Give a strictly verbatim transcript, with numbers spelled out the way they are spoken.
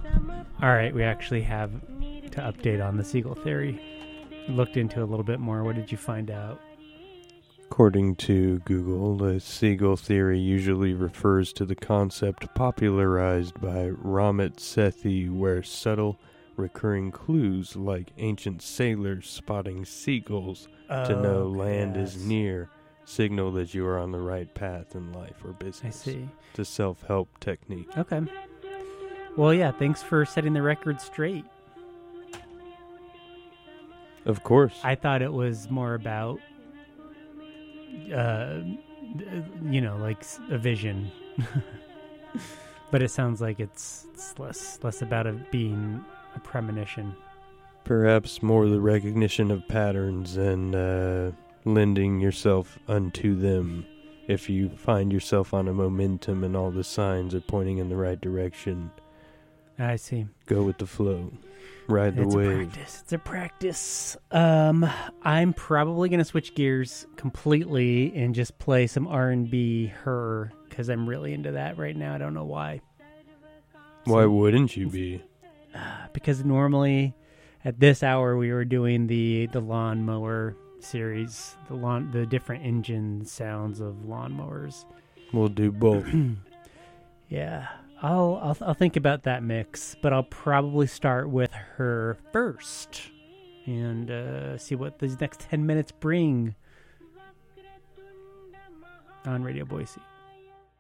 All right, we actually have to update on the seagull theory. Looked into it a little bit more. What did you find out? According to Google, the seagull theory usually refers to the concept popularized by Ramit Sethi, where subtle, recurring clues like ancient sailors spotting seagulls Oh, to know land yes. is near signal that you are on the right path in life or business. I see. It's a self-help technique. Okay. Well, yeah, thanks for setting the record straight. Of course. I thought it was more about, uh, you know, like a vision. But it sounds like it's, it's less less about it being a premonition. Perhaps more the recognition of patterns and uh, lending yourself unto them. If you find yourself on a momentum and all the signs are pointing in the right direction, I see. go with the flow. Ride the it's wave. a practice. It's a practice. Um, I'm probably gonna switch gears completely and just play some R and B Her because I'm really into that right now. I don't know why. Why So, wouldn't you be? Uh, because normally at this hour we were doing the the lawnmower series, the lawn, the different engine sounds of lawnmowers. We'll do both. Yeah. I'll, I'll I'll think about that mix, but I'll probably start with Her first and uh, see what these next ten minutes bring on Radio Boise.